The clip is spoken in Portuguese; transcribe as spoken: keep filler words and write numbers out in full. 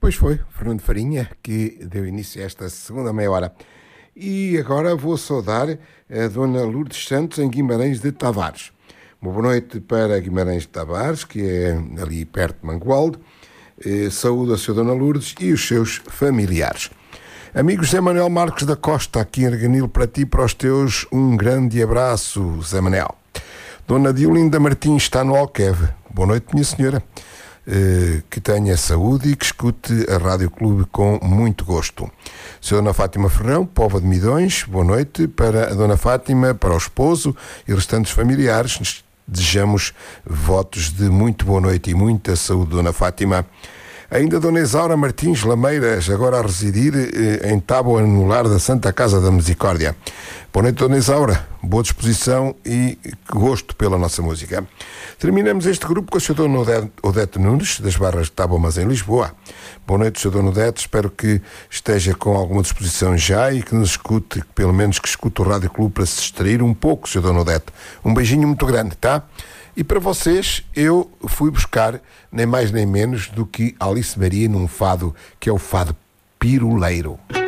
Pois foi, Fernando Farinha, que deu início a esta segunda meia hora. E agora vou saudar a Dona Lourdes Santos em Guimarães de Tavares. Uma boa noite para Guimarães de Tavares, que é ali perto de Mangualde. Eh, saúde a sua Dona Lourdes e os seus familiares. Amigo José Manuel Marques da Costa, aqui em Arganil, para ti e para os teus, um grande abraço, José Manuel. Dona Diolinda Martins está no Alqueve. Boa noite, minha senhora. Uh, que tenha saúde e que escute a Rádio Clube com muito gosto. Sra. Dona Fátima Ferrão, Póvoa de Midões, boa noite para a Dona Fátima, para o esposo e restantes familiares. Desejamos votos de muito boa noite e muita saúde, Dona Fátima. Ainda Dona Isaura Martins Lameiras, agora a residir eh, em Tábua, no lar da Santa Casa da Misericórdia. Boa noite, Dona Isaura. Boa disposição e gosto pela nossa música. Terminamos este grupo com a senhora Dona Odete, Odete Nunes, das Barras de Tábua, mas em Lisboa. Boa noite, senhora Dona Odete. Espero que esteja com alguma disposição já e que nos escute, que pelo menos que escute o Rádio Clube para se distrair um pouco, senhora Dona Odete. Um beijinho muito grande, tá? E para vocês, eu fui buscar nem mais nem menos do que Alice Maria num fado, que é o fado piruleiro.